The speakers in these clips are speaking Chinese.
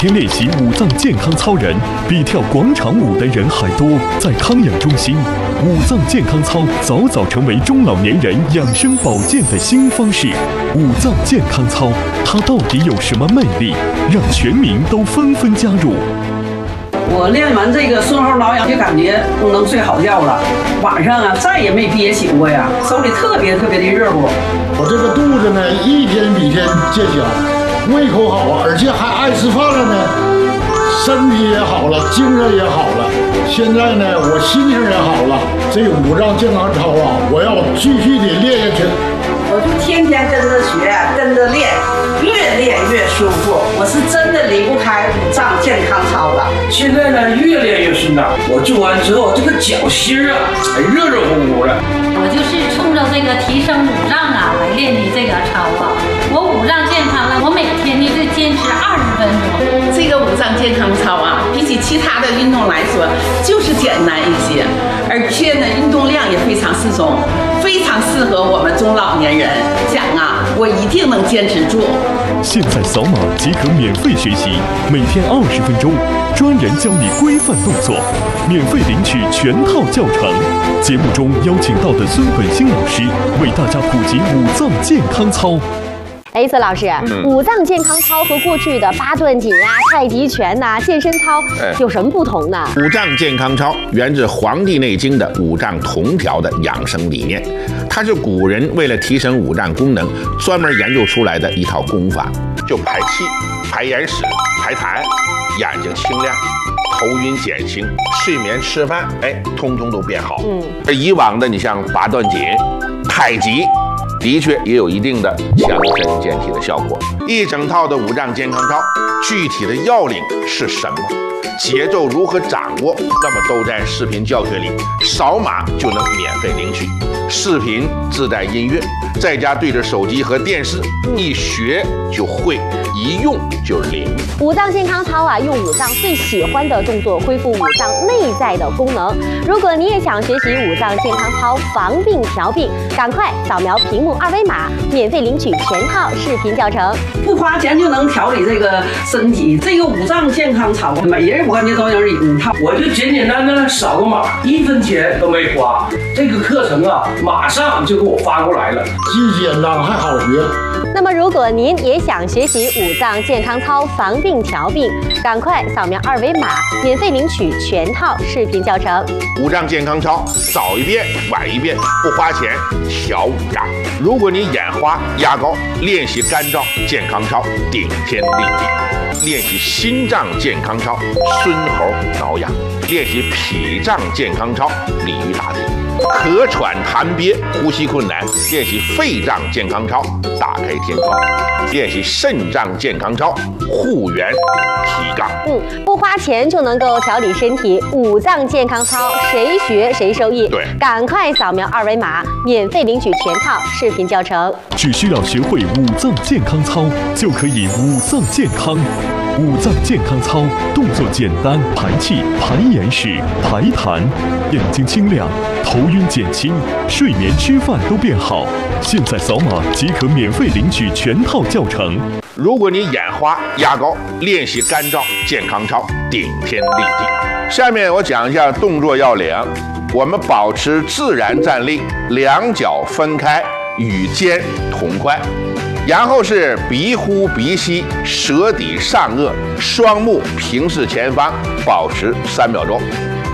天练习五脏健康操人比跳广场舞的人还多。在康养中心，五脏健康操早早成为中老年人养生保健的新方式。五脏健康操，它到底有什么魅力，让全民都纷纷加入？ 我练完这个顺后挠痒，就感觉都能睡好觉了。晚上啊，再也没憋醒过呀，手里特别的热乎。 我这个肚子呢，一天比一天见小，胃口好，而且还爱吃饭了呢，身体也好了，精神也好了。现在呢，我心情也好了。这个五脏健康操啊，我要继续的练下去。 我就天天跟着学，跟着练，越练越舒服。我是真的离不开五脏健康操了。 现在呢，越练越顺当。我做完之后，这个脚心啊，还热乎乎的。 我就是冲着这个提升五脏啊来练的这个操啊。我五脏健康了，我每天呢就坚持20分钟。 这个五脏健康操啊，比起其他的运动来说，就是简单一些，而且呢，运动量也非常适中。非常适合我们中老年人，讲啊，我一定能坚持住。 现在扫码即可免费学习，每天20分钟，专人教你规范动作，免费领取全套教程。节目中邀请到的孙本兴老师为大家普及五脏健康操。 孙老师，五脏健康操和过去的八段锦啊、太极拳呐、健身操有什么不同呢？ 五脏健康操源自《黄帝内经》的五脏同调的养生理念，它是古人为了提升五脏功能专门研究出来的一套功法，就排气、排眼屎、排痰，眼睛清亮，头晕减轻，睡眠吃饭，通通都变好。而以往的你像八段锦、太极。的确也有一定的强身健体的效果。一整套的五脏健康操，具体的要领是什么？节奏如何掌握？那么都在视频教学里，扫码就能免费领取。视频自带音乐，在家对着手机和电视，一学就会，一用就灵。 五脏健康操啊，用五脏最喜欢的动作恢复五脏内在的功能。如果你也想学习五脏健康操防病调病，赶快扫描屏幕2维码，免费领取全套视频教程， 不花钱就能调理这个身体。这个五脏健康操，每人我感觉都有一套。 我就简简单单扫个码，1分钱都没花。这个课程啊，马上就给我发过来了， 既简单还好学。 那么，如果您也想学习五脏健康操防病调病，赶快扫描2维码，免费领取全套视频教程。 五脏健康操，早一遍晚一遍，不花钱调五脏。如果你眼花压高，练习肝脏健康操，顶天立地；练习心脏健康操，孙猴挠痒；练习脾脏健康操，鲤鱼打挺；咳喘痰憋，呼吸困难，练习肺脏健康操，打开天窗；练习肾脏健康操，护元提杠。 不花钱就能够调理身体，五脏健康操谁学谁受益。 对， 赶快扫描2维码，免费领取全套视频教程。 只需要学会五脏健康操，就可以五脏健康。五脏健康操动作简单，排气、排眼屎、排痰，眼睛清亮，头晕减轻，睡眠吃饭都变好。现在扫码即可免费领取全套教程。 如果你眼花压高，练习肝脏健康操，顶天立地。下面我讲一下动作要领。我们保持自然站立，两脚分开，与肩同宽。然后是鼻呼鼻吸，舌抵上颚，双目平视前方，保持3秒钟。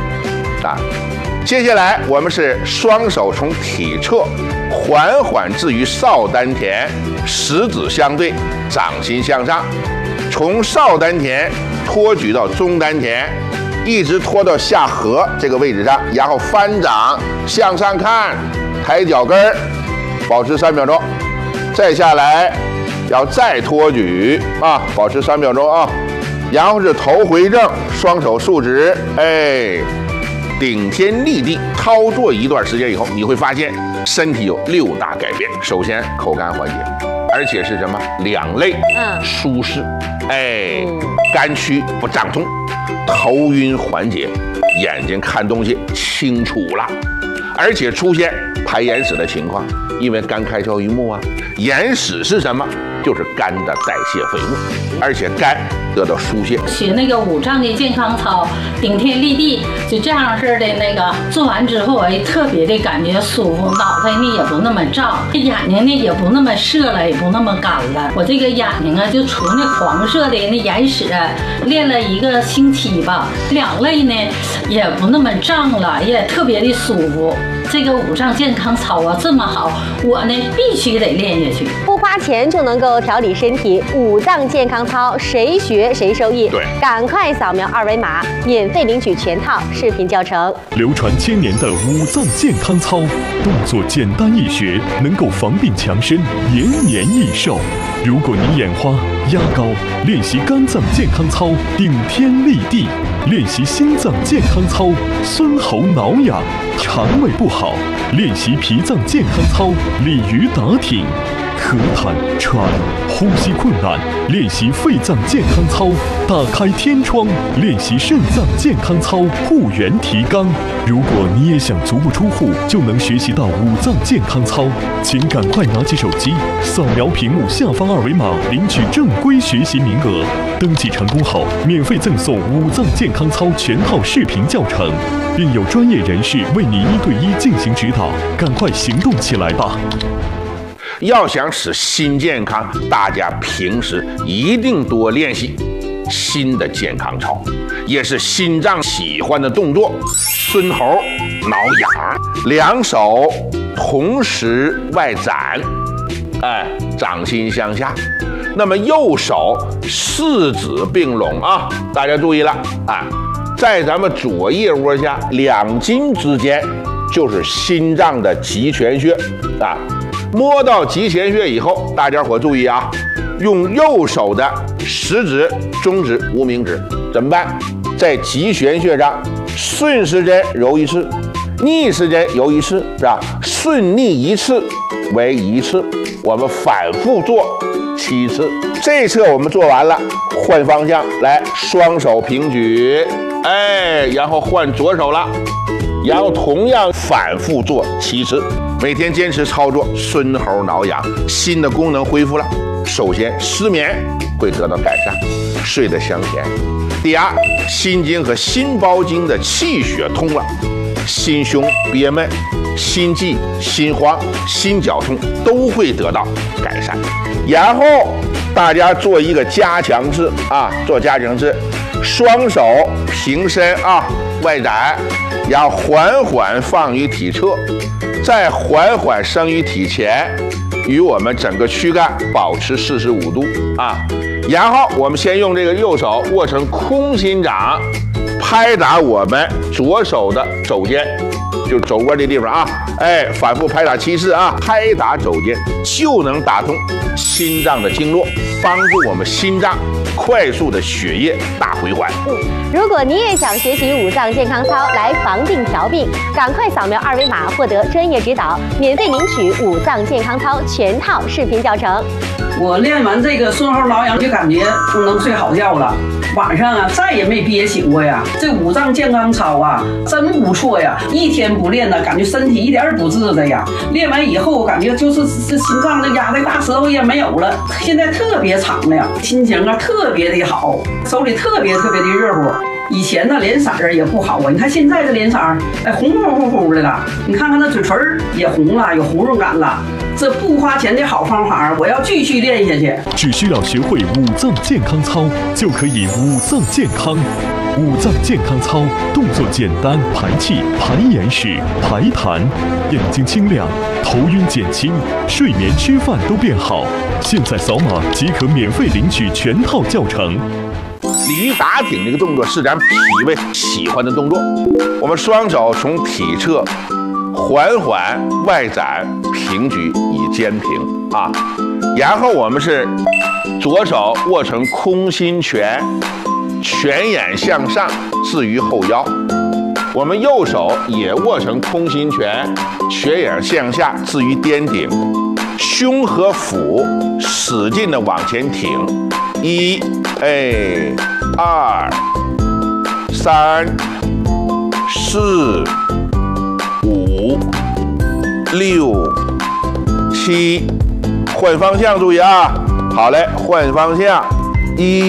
接下来我们是双手从体侧缓缓置于少丹田，食指相对，掌心向上，从少丹田托举到中丹田，一直拖到下颌这个位置上，然后翻掌向上看，抬脚跟儿，保持3秒钟。再下来要再托举保持3秒钟啊，然后是头回正，双手竖直，顶天立地。操作一段时间以后，你会发现身体有6大改变。首先口干缓解，而且是什么？两肋舒适，肝区不胀痛，头晕缓解，眼睛看东西清楚了，而且出现排眼屎的情况，因为肝开窍于目啊。眼屎是什么？ 就是肝的代谢废物，而且肝得到疏泄。 学那个五脏的健康操，顶天立地，就这样式的那个做完之后，哎，特别的感觉舒服，脑袋呢也不那么胀，这眼睛呢也不那么涩了，也不那么干了。我这个眼睛啊，就除那黄色的那眼屎，练了1个星期吧，两肋呢也不那么胀了，也特别的舒服。这个五脏健康操啊这么好，我呢必须得练下去。 不花钱就能够调理身体，五脏健康操谁学谁受益。 对， 赶快扫描2维码，免费领取全套视频教程。 流传1000年的五脏健康操，动作简单易学，能够防病强身，延年益寿。如果你眼花、压高，练习肝脏健康操，顶天立地；练习心脏健康操，孙喉挠痒；肠胃不好，练习脾脏健康操，鲤鱼打挺；咳痰、喘、呼吸困难，练习肺脏健康操，打开天窗；练习肾脏健康操，护元提肛。如果你也想足不出户就能学习到五脏健康操，请赶快拿起手机，扫描屏幕下方2维码，领取正规学习名额。登记成功后，免费赠送五脏健康操全套视频教程，并有专业人士为你1对1进行指导。赶快行动起来吧！ 要想使心健康，大家平时一定多练习心的健康操，也是心脏喜欢的动作。孙喉挠痒，两手同时外展，掌心向下。那么右手四指并拢啊，大家注意了啊，在咱们左腋窝下2筋之间就是心脏的极泉穴啊。摸到极泉穴以后，大家伙注意啊，用右手的食指、中指、无名指怎么办？在极泉穴上顺时针揉1次，逆时针揉1次，是吧？顺逆1次为1次，我们反复做7次。这侧我们做完了，换方向来，双手平举，然后换左手了，然后同样反复做7次。每天坚持操作，孙喉挠痒，心的功能恢复了。首先，失眠会得到改善，睡得香甜。第二，心经和心包经的气血通了，心胸憋闷、心悸、心慌、心绞痛都会得到改善。然后大家做一个加强式啊，做加强式，双手平伸啊，外展，然后缓缓放于体侧，再缓缓升于体前，与我们整个躯干保持45度啊。然后我们先用这个右手握成空心掌，拍打我们左手的肘尖，就是肘窝这地方啊，反复拍打7次啊，拍打肘尖就能打通心脏的经络，帮助我们心脏快速的血液大回环。 如果你也想学习五脏健康操来防病调病，赶快扫描2维码获得专业指导，免费领取五脏健康操全套视频教程。 我练完这个孙喉挠痒，就感觉能睡好觉了，晚上啊再也没憋醒过呀。这五脏健康操啊真不错呀，一天不练呢，感觉身体一点不自在呀。练完以后，感觉就是这心脏这压的大舌头也没有了，现在特别敞亮，心情啊特别的好，手里特别的热乎。以前呢脸色也不好啊，你看现在这脸色红乎乎的了，你看看那嘴唇也红了，有红润感了。这不花钱的好方法，我要继续练下去。 只需要学会五脏健康操，就可以五脏健康。五脏健康操动作简单，排气、排眼屎、排痰，眼睛清亮，头晕减轻，睡眠吃饭都变好。现在扫码即可免费领取全套教程。 鲤鱼打挺这个动作是咱脾胃喜欢的动作。我们双手从体侧缓缓外展平举以肩平啊，然后我们是左手握成空心拳，拳眼向上置于后腰，我们右手也握成空心拳，拳眼向下置于颠顶，胸和腹使劲的往前挺，1、2、3、4、5、6、7，换方向注意啊， 好嘞，换方向，1。